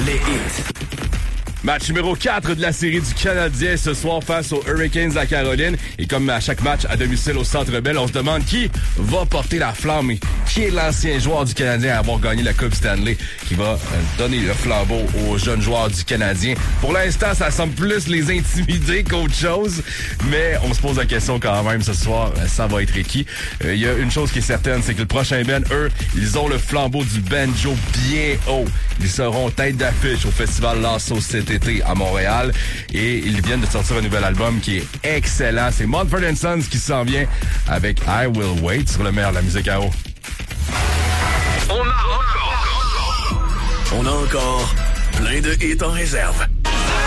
les hits. Match numéro 4 de la série du Canadien ce soir face aux Hurricanes à Caroline. Et comme à chaque match à domicile au Centre Bell, on se demande qui va porter la flamme et qui est l'ancien joueur du Canadien à avoir gagné la Coupe Stanley qui va donner le flambeau aux jeunes joueurs du Canadien. Pour l'instant, ça semble plus les intimider qu'autre chose, mais on se pose la question quand même ce soir, ça va être qui? Il y a une chose qui est certaine, c'est que le prochain band, eux, ils ont le flambeau du banjo bien haut. Ils seront tête d'affiche au festival Lasso cet été à Montréal et ils viennent de sortir un nouvel album qui est excellent. C'est Mumford & Sons qui s'en vient avec I Will Wait sur le meilleur de la musique à eau. On a encore plein de hits en réserve.